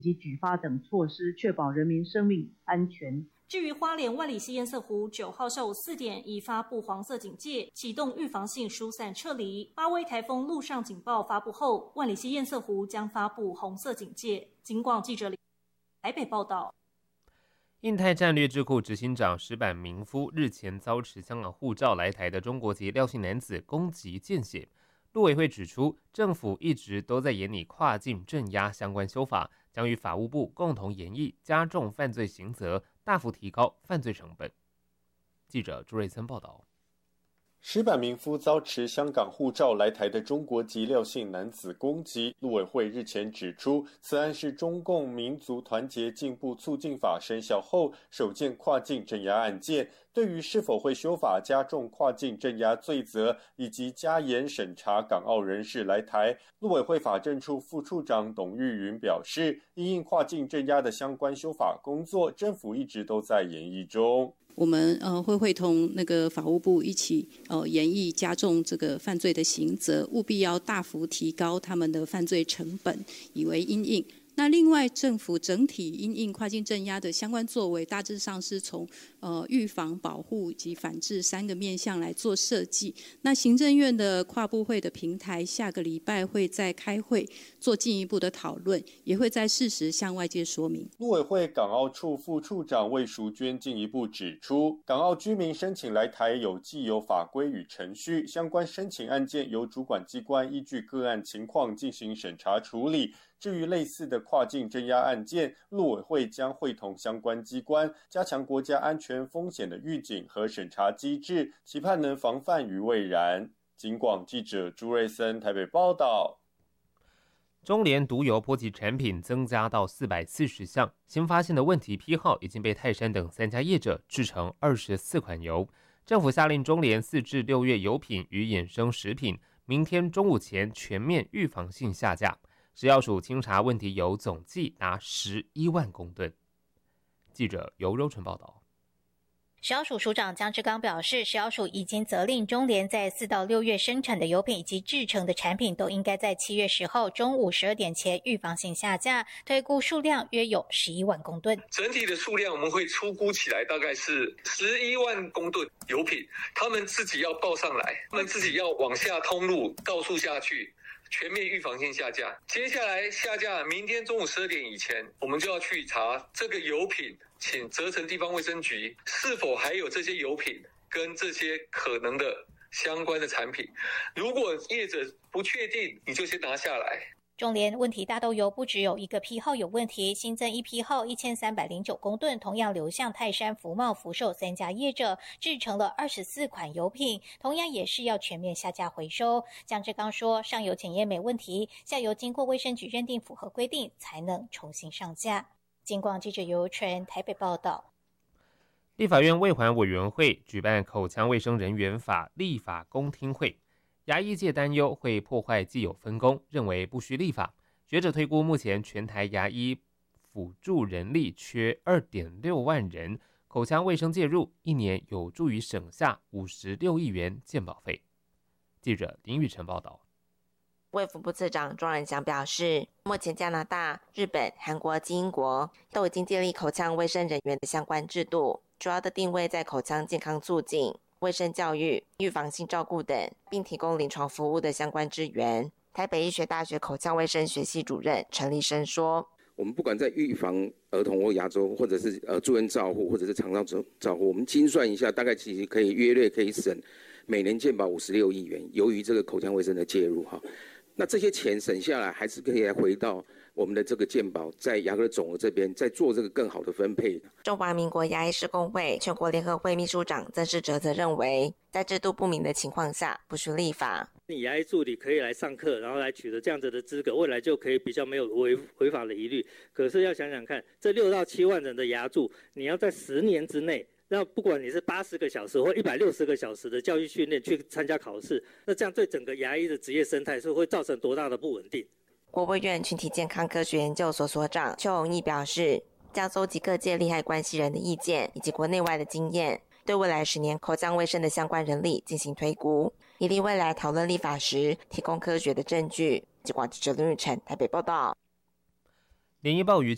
以及举发等措施，确保人民生命安全。 至于花莲万里溪堰塞湖9号下午4点已发布黄色警戒，启动预防性疏散撤离。8威台风陆上警报发布后，万里溪堰塞湖将发布红色警戒。警广记者李台北报道。 印太战略智库执行长石坂明夫日前遭持香港护照来台的中国籍廖姓男子攻击见血。陆委会指出，政府一直都在研拟跨境镇压相关修法，将与法务部共同研议加重犯罪刑责，大幅提高犯罪成本。记者朱瑞森报道。 石坂明夫遭持香港护照来台的中国籍廖姓男子攻击，陆委会日前指出，此案是中共民族团结进步促进法生效后首件跨境镇压案件。对于是否会修法加重跨境镇压罪责，以及加严审查港澳人士来台，陆委会法政处副处长董玉云表示，因应跨境镇压的相关修法工作，政府一直都在研议中。 我们会同那个法务部一起研议加重这个犯罪的刑责，务必要大幅提高他们的犯罪成本，以为因应。那另外，政府整体因应跨境镇压的相关作为，大致上是从预防、保护以及反制3个面向来做设计。那行政院的跨部会的平台，下个礼拜会再开会做进一步的讨论，也会在适时向外界说明。 陆委会港澳处副处长魏淑娟进一步指出，港澳居民申请来台有既有法规与程序，相关申请案件由主管机关依据个案情况进行审查处理。至于类似的跨境镇压案件，陆委会将会同相关机关加强国家安全风险的预警和审查机制，期盼能防范于未然。警广记者朱瑞森台北报道。 中联毒油波及产品增加到440项，新发现的问题批号已经被泰山等3家业者制成24款油。政府下令中联4至6月油品与衍生食品，明天中午前全面预防性下架。食药署清查问题油总计达11万公吨。记者尤柔纯报道。 食药署署长江志刚表示，食药署已经责令中联在4到6月生产的油品以及制成的产品都应该在7月10号中午12点前预防性下架，推估数量约有11万公吨。 整体的数量我们会初估起来大概是11万公吨油品，他们自己要报上来，他们自己要往下通路告诉下去，全面预防性下架。接下来下架，明天中午12点以前，我们就要去查这个油品，请责成地方卫生局是否还有这些油品跟这些可能的相关的产品。如果业者不确定，你就先拿下来。 中联问题大豆油不只有一个批号有问题，新增一批号1309公吨，同样流向泰山、福茂、福寿3家业者，制成了24款油品，同样也是要全面下架回收。江志刚说，上游检验没问题，下游经过卫生局认定符合规定，才能重新上架。警广记者尤纯台北报道。 立法院卫环委员会举办口腔卫生人员法立法公听会。牙医界担忧会破坏既有分工，认为不需立法。学者推估，目前全台牙医辅助人力缺2.6万人，口腔卫生介入1年有助于省下56亿元健保费。记者林宇晨报道。 卫福部次长庄仁祥表示，目前加拿大、日本、韩国及英国都已经建立口腔卫生人员的相关制度，主要的定位在口腔健康促进、卫生教育、预防性照顾等，并提供临床服务的相关支援。台北医学大学口腔卫生学系主任陈立生说， 我们不管在预防儿童或牙周，或者是住院照护，或者是肠道照护，我们精算一下，大概其实约略可以省每年健保56亿元，由于这个口腔卫生的介入哈。那这些钱省下来，还是可以来回到我们的这个健保，在牙科总额这边再做这个更好的分配。 中华民国牙医师公会全国联合会秘书长曾世哲则认为，在制度不明的情况下，不需立法。 你牙医助理可以来上课，然后来取得这样子的资格，未来就可以比较没有违法的疑虑。可是要想想看，这6到7万人的牙助，你要在10年之内，那不管你是80个小时或160个小时的教育训练去参加考试，那这样对整个牙医的职业生态是会造成多大的不稳定？ 国卫院群体健康科学研究所所长邱永义表示，将搜集各界利害关系人的意见以及国内外的经验，对未来10年口腔卫生的相关人力进行推估，以利未来讨论立法时提供科学的证据。记者林宇晨台北报道。 连一暴雨